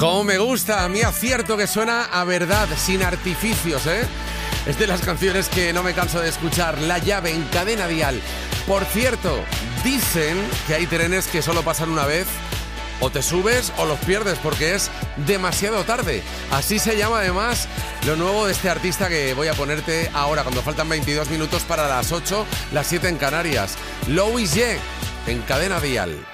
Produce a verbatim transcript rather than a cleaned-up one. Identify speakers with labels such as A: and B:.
A: Como me gusta, a mí acierto que suena a verdad, sin artificios, ¿eh? Es de las canciones que no me canso de escuchar. La Llave en Cadena Dial. Por cierto, dicen que hay trenes que solo pasan una vez. O te subes o los pierdes porque es demasiado tarde. Así se llama además lo nuevo de este artista que voy a ponerte ahora, cuando faltan veintidós minutos para las ocho, las siete en Canarias. Louis J en Cadena Dial.